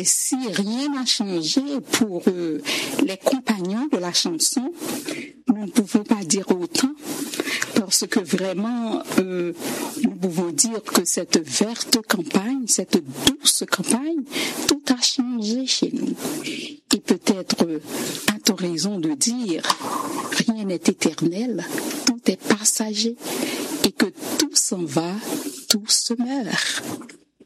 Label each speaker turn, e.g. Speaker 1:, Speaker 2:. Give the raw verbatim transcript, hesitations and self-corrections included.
Speaker 1: Et si rien n'a changé pour euh, les compagnons de la chanson, nous ne pouvons pas dire autant, parce que vraiment, euh, nous pouvons dire que cette verte campagne, cette douce campagne, tout a changé chez nous. Et peut-être, euh, a-t-on raison de dire, rien n'est éternel, tout est passager, et que tout s'en va, tout se meurt.